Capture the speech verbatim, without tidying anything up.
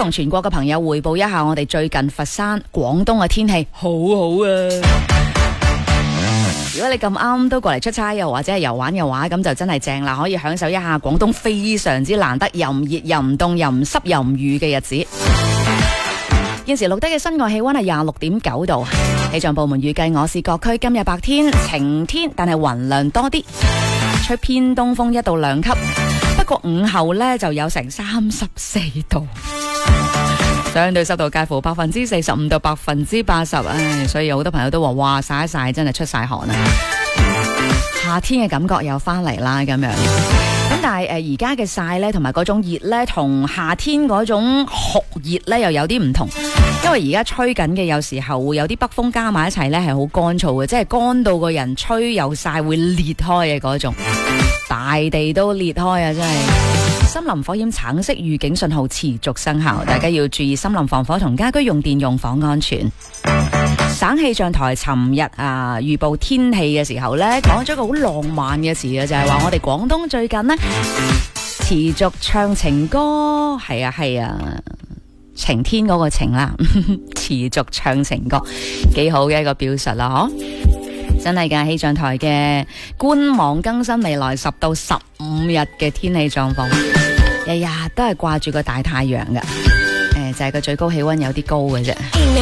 同全國嘅朋友匯報一下我哋最近佛山、廣東嘅天氣好好啊！如果你咁啱都過嚟出差又或者係遊玩嘅話，咁就真係正啦，可以享受一下廣東非常之難得又唔熱又唔凍又唔濕又唔雨嘅日子。現時錄得嘅室外氣溫係廿六點九度，氣象部門預計我市各區今日白天晴天，但係雲量多啲，吹偏東風一到兩級。不過午後呢就有成三十四度，相對濕度介乎百分之四十五到百分之八十，唉，所以有好多朋友都話哇曬一曬真係出晒汗啊！夏天嘅感覺又翻嚟啦，咁樣。咁但係誒而家嘅曬呢，同埋嗰種熱呢，同夏天嗰種酷熱呢又有啲唔同。因為而家吹緊嘅有時候會有啲北風加埋一齊呢，係好乾燥嘅，即係乾到個人吹又曬會裂開嘅嗰種，大地都裂開啊！真係。森林火險橙色預警信號持續生效，大家要注意森林防火同家居用電用火安全。省氣象台尋日啊預報天氣嘅時候呢，講咗個好浪漫嘅詞啊，就係話我哋廣東最近呢持續唱情歌，係啊係啊，晴天嗰個晴啦，持續唱情歌，幾好嘅一個表述啦，嗬，真係噶。氣象台嘅官網更新未來十到十五日嘅天氣狀況，日日都係掛住個大太陽噶，誒、呃、就係、是、個最高氣溫有啲高嘅啫。